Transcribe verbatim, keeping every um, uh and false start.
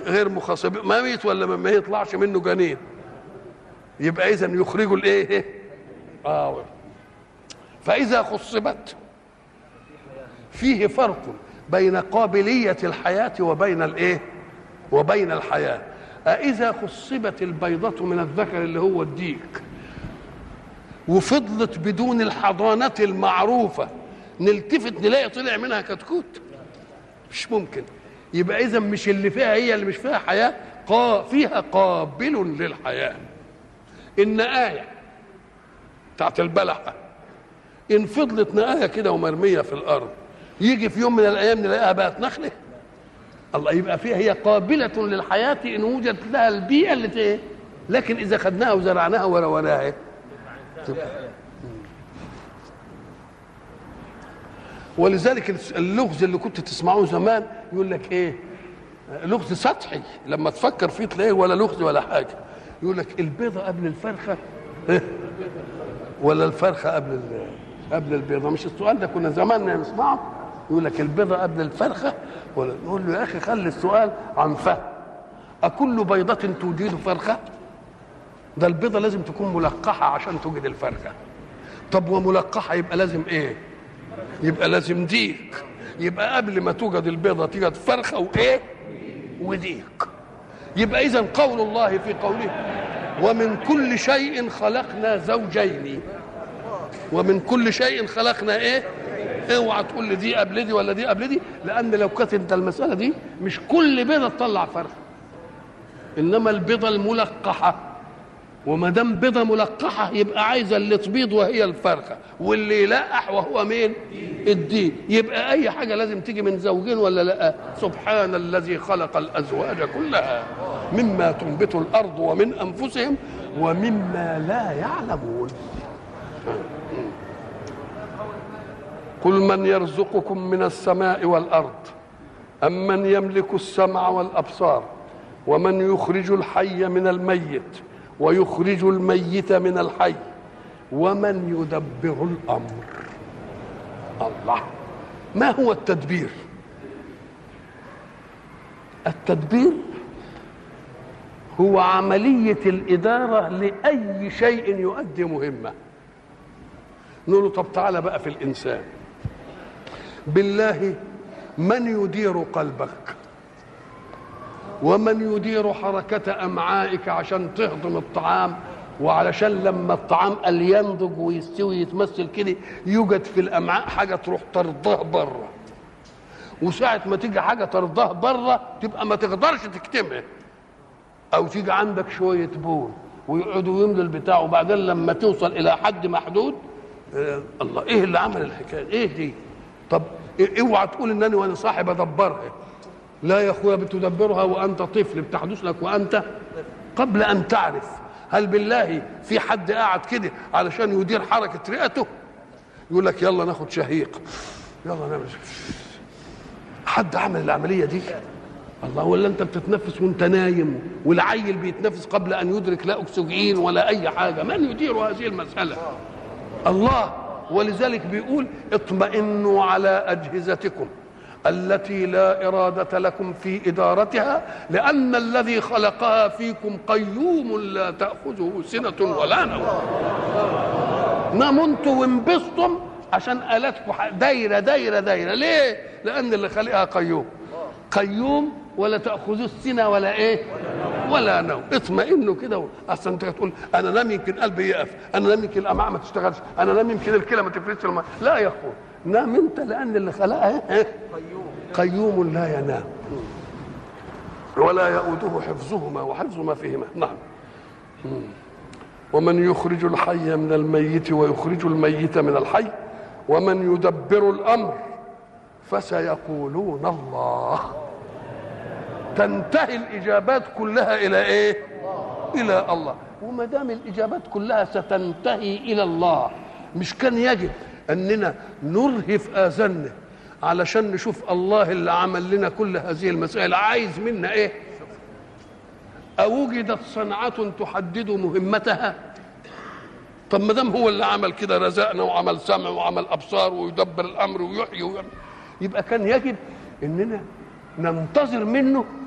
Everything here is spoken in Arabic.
غير مخصب ما ميت ولا ما يطلعش منه جنين، يبقى اذا يخرجوا الايه؟ اه فاذا خصبت فيه فرق بين قابلية الحياة وبين الايه؟ وبين الحياة. أإذا خصبت البيضة من الذكر اللي هو الديك وفضلت بدون الحضانة المعروفة نلتفت نلاقي طلع منها كتكوت؟ مش ممكن. يبقى إذا مش اللي فيها هي اللي مش فيها حياة، قا فيها قابل للحياة. النقاية بتاعت البلحة إن فضلت نقاية كده ومرمية في الأرض يجي في يوم من الأيام نلاقيها بقت نخلة؟ الله، يبقى فيها هي قابلة للحياة إن وجدت لها البيئة اللي ايه. لكن إذا خدناها وزرعناها وروناها تبقى. ولذلك اللغز اللي كنت تسمعوه زمان يقول لك ايه؟ لغز سطحي لما تفكر فيه تلاقيه ولا لغز ولا حاجة. يقول لك البيضة قبل الفرخة ولا الفرخة قبل قبل البيضة؟ مش السؤال ده كنا زمان نسمعه؟ يقول لك البيضة قبل الفرخة ولا؟ نقول له يا أخي خلي السؤال عن فهم. أكل بيضة توجد فرخة؟ ده البيضة لازم تكون ملقحة عشان توجد الفرخة. طب وملقحة يبقى لازم إيه؟ يبقى لازم ديك. يبقى قبل ما توجد البيضة توجد فرخة وإيه؟ وديك. يبقى إذن قول الله في قوله ومن كل شيء خلقنا زوجين. ومن كل شيء خلقنا إيه؟ اوعى تقول لي دي قبل دي ولا دي قبل دي، لان لو كانت انت المساله دي مش كل بيضه تطلع فرخه، انما البيضه الملقحه. وما دام بيضه ملقحه يبقى عايزه اللي تبيض وهي الفرخه، واللي يلقح وهو مين؟ الدين. يبقى اي حاجه لازم تيجي من زوجين ولا لا؟ سبحان الذي خلق الازواج كلها مما تنبت الارض ومن انفسهم ومما لا يعلمون. قل من يرزقكم من السماء والأرض أم من يملك السمع والأبصار ومن يخرج الحي من الميت ويخرج الميت من الحي ومن يدبر الأمر. الله، ما هو التدبير؟ التدبير هو عملية الإدارة لأي شيء يؤدي مهمة. نقول له طب تعالى بقى في الإنسان بالله، من يدير قلبك ومن يدير حركة أمعائك عشان تهضم الطعام، وعلشان لما الطعام قال ينضج ويستوي يتمثل كده يوجد في الأمعاء حاجة تروح ترضاه بره، وساعة ما تيجي حاجة ترضاه بره تبقى ما تقدرش تكتمها، أو تيجي عندك شوية بول ويقعدوا يملوا البتاع، وبعدين لما توصل إلى حد محدود آه الله إيه اللي عمل الحكاية؟ إيه دي؟ طب اوعى تقول انني وانا صاحب ادبرها. لا يا اخويا، بتدبرها وانت طفل، بتحدث لك وانت قبل ان تعرف. هل بالله في حد قاعد كده علشان يدير حركه رئته؟ يقول لك يلا ناخد شهيق، يلا نعمل. حد عمل العمليه دي؟ الله. ولا انت بتتنفس وانت نايم، والعيل بيتنفس قبل ان يدرك لا اكسجين ولا اي حاجه. من يدير هذه المساله؟ الله. ولذلك بيقول اطمئنوا على أجهزتكم التي لا إرادة لكم في إدارتها لأن الذي خلقها فيكم قيوم لا تأخذه سنة ولا نوم. ناموا انتوا وانبسطم عشان آلاتكم دايرة دايرة دايرة. ليه؟ لأن اللي خلقها قيوم قيوم ولا تأخذه السنة ولا إيه ولا نوم. اطمئنوا كده. اصلا انت تقول انا نام يمكن قلبي يقف، انا نام يمكن الامعاء ما تشتغلش، انا نام يمكن الكلى ما تفرزش الماء. لا يا اخويا، نام انت لان اللي خلقها قيوم قيوم لا ينام ولا يؤوده حفظهما وحفظ ما فيهما. نعم. ومن يخرج الحي من الميت ويخرج الميت من الحي ومن يدبر الامر فسيقولون الله. تنتهي الاجابات كلها الى ايه؟ الى الله. وما دام الاجابات كلها ستنتهي الى الله، مش كان يجب اننا نرهف اذاننا علشان نشوف الله اللي عمل لنا كل هذه المسائل عايز منا ايه؟ اوجدت صنعة تحدد مهمتها؟ طب ما دام هو اللي عمل كده، رزقنا وعمل سمع وعمل ابصار ويدبر الامر ويحيي ويعمل، يبقى كان يجب اننا ننتظر منه